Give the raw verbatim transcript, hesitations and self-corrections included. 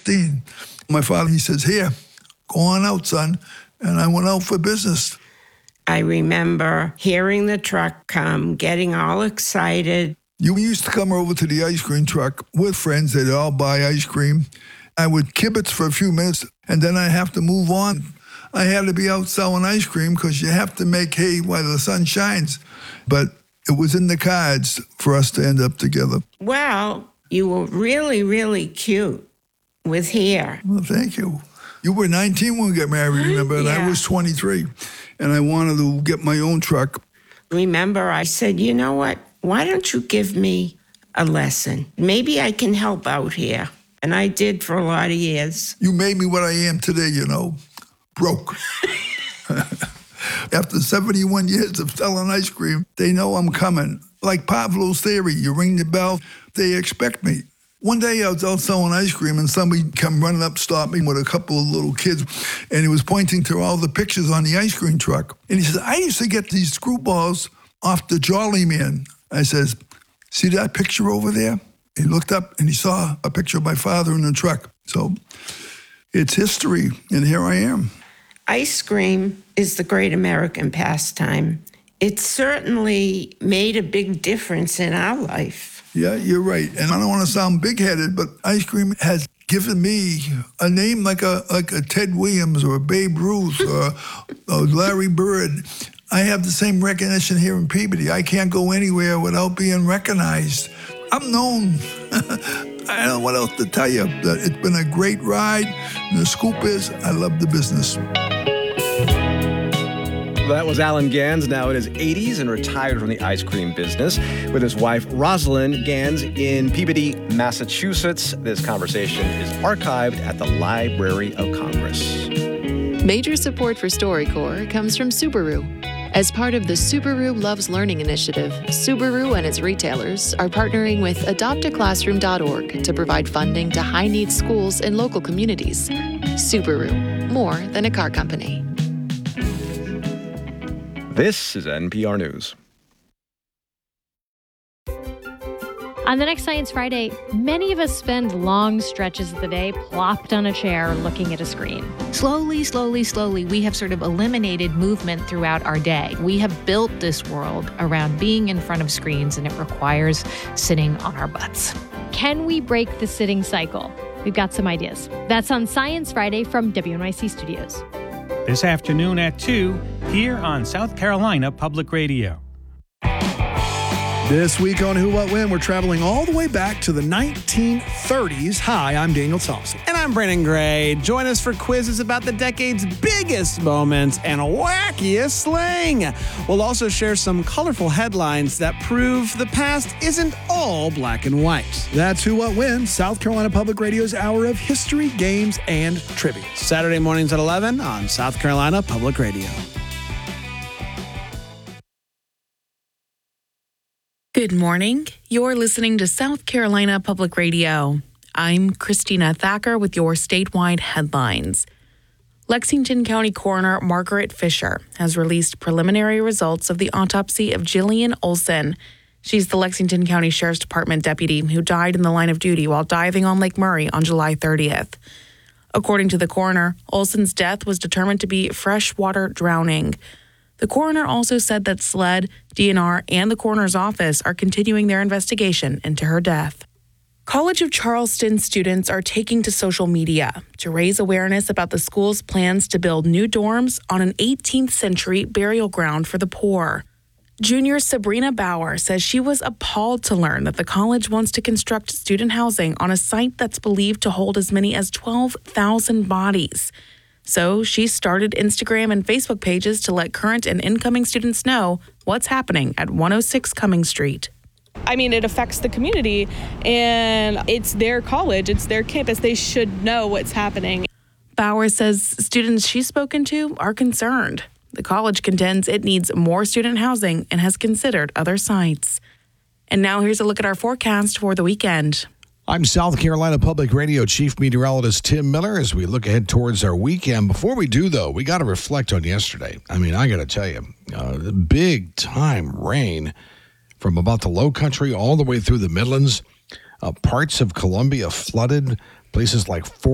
sixteen. My father, he says, here, go on out, son. And I went out for business. I remember hearing the truck come, getting all excited. You used to come over to the ice cream truck with friends. They'd all buy ice cream. I would kibitz for a few minutes, and then I'd have to move on. I had to be out selling ice cream because you have to make hay while the sun shines. But it was in the cards for us to end up together. Well, you were really, really cute with hair. Well, thank you. You were nineteen when we got married, remember? And Yeah. I was twenty-three. And I wanted to get my own truck. Remember, I said, you know what? Why don't you give me a lesson? Maybe I can help out here. And I did for a lot of years. You made me what I am today, you know, broke. After seventy-one years of selling ice cream, they know I'm coming. Like Pavlov's theory, you ring the bell, they expect me. One day I was out selling ice cream and somebody come running up, stopped me with a couple of little kids, and he was pointing to all the pictures on the ice cream truck. And he said, I used to get these screwballs off the Jolly Man. I says, see that picture over there? He looked up and he saw a picture of my father in the truck. So it's history, and here I am. Ice cream is the great American pastime. It certainly made a big difference in our life. Yeah, you're right. And I don't want to sound big-headed, but ice cream has given me a name like a like a Ted Williams or a Babe Ruth or, or Larry Bird. I have the same recognition here in Peabody. I can't go anywhere without being recognized. I'm known. I don't know what else to tell you. It's been a great ride. And the scoop is, I love the business. That was Alan Gans, now in his eighties and retired from the ice cream business, with his wife Rosalind Gans in Peabody, Massachusetts. This conversation is archived at the Library of Congress. Major support for StoryCorps comes from Subaru. As part of the Subaru Loves Learning initiative, Subaru and its retailers are partnering with adopt a classroom dot org to provide funding to high-needs schools in local communities. Subaru, more than a car company. This is N P R News. On the next Science Friday, many of us spend long stretches of the day plopped on a chair looking at a screen. Slowly, slowly, slowly, we have sort of eliminated movement throughout our day. We have built this world around being in front of screens, and it requires sitting on our butts. Can we break the sitting cycle? We've got some ideas. That's on Science Friday from W N Y C Studios. This afternoon at two, here on South Carolina Public Radio. This week on Who, What, When, we're traveling all the way back to the nineteen thirties. Hi, I'm Daniel Thompson. And I'm Brandon Gray. Join us for quizzes about the decade's biggest moments and wackiest slang. We'll also share some colorful headlines that prove the past isn't all black and white. That's Who, What, When, South Carolina Public Radio's hour of history, games, and trivia. Saturday mornings at eleven on South Carolina Public Radio. Good morning. You're listening to South Carolina Public Radio. I'm Christina Thacker with your statewide headlines. Lexington County Coroner Margaret Fisher has released preliminary results of the autopsy of Jillian Olson. She's the Lexington County Sheriff's Department deputy who died in the line of duty while diving on Lake Murray on July thirtieth. According to the coroner, Olson's death was determined to be freshwater drowning. The coroner also said that SLED, D N R, and the coroner's office are continuing their investigation into her death. College of Charleston students are taking to social media to raise awareness about the school's plans to build new dorms on an eighteenth century burial ground for the poor. Junior Sabrina Bauer says she was appalled to learn that the college wants to construct student housing on a site that's believed to hold as many as twelve thousand bodies. So she started Instagram and Facebook pages to let current and incoming students know what's happening at one oh six Cummings Street. I mean, it affects the community, and it's their college, it's their campus. They should know what's happening. Bauer says students she's spoken to are concerned. The college contends it needs more student housing and has considered other sites. And now here's a look at our forecast for the weekend. I'm South Carolina Public Radio Chief Meteorologist Tim Miller as we look ahead towards our weekend. Before we do, though, we got to reflect on yesterday. I mean, I got to tell you, uh, big time rain from about the low country all the way through the Midlands. Uh, parts of Columbia flooded, places like Fort